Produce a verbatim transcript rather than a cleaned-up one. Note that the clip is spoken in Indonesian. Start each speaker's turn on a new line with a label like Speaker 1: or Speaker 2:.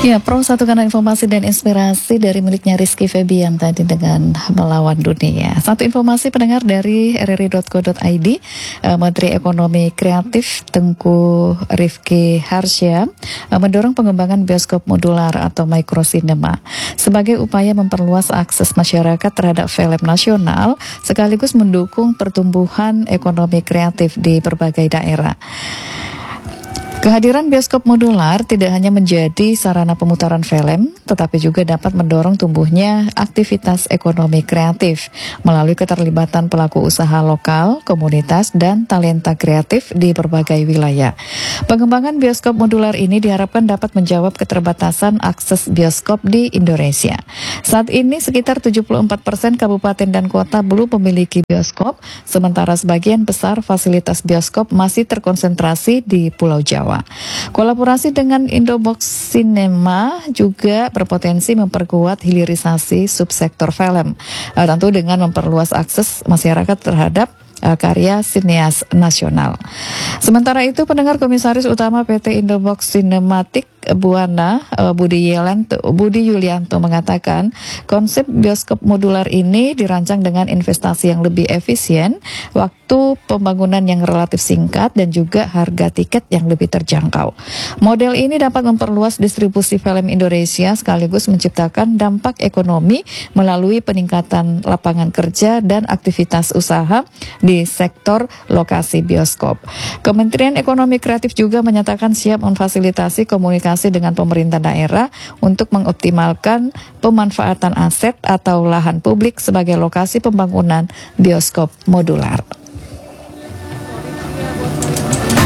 Speaker 1: Ya, Pro satukan informasi dan inspirasi dari miliknya Rizky Febian tadi dengan melawan dunia. Satu informasi pendengar dari r r i dot co dot i d, uh, Menteri Ekonomi Kreatif Tengku Rifki Harsya uh, mendorong pengembangan bioskop modular atau microcinema sebagai upaya memperluas akses masyarakat terhadap film nasional sekaligus mendukung pertumbuhan ekonomi kreatif di berbagai daerah. Kehadiran bioskop modular tidak hanya menjadi sarana pemutaran film, tetapi juga dapat mendorong tumbuhnya aktivitas ekonomi kreatif melalui keterlibatan pelaku usaha lokal, komunitas, dan talenta kreatif di berbagai wilayah. Pengembangan bioskop modular ini diharapkan dapat menjawab keterbatasan akses bioskop di Indonesia. Saat ini sekitar tujuh puluh empat persen kabupaten dan kota belum memiliki bioskop, sementara sebagian besar fasilitas bioskop masih terkonsentrasi di Pulau Jawa. Kolaborasi dengan Indobox Cinema juga berpotensi memperkuat hilirisasi subsektor film, uh, tentu dengan memperluas akses masyarakat terhadap uh, karya sineas nasional. Sementara itu, pendengar Komisaris Utama P T Indobox Cinematic Buana uh, Budi Yulianto, Budi Yulianto mengatakan konsep bioskop modular ini dirancang dengan investasi yang lebih efisien, waktu pembangunan yang relatif singkat, dan juga harga tiket yang lebih terjangkau. Model ini dapat memperluas distribusi film Indonesia sekaligus menciptakan dampak ekonomi melalui peningkatan lapangan kerja dan aktivitas usaha di sektor lokasi bioskop. Kementerian Ekonomi Kreatif juga menyatakan siap memfasilitasi komunikasi dengan pemerintah daerah untuk mengoptimalkan pemanfaatan aset atau lahan publik sebagai lokasi pembangunan bioskop modular.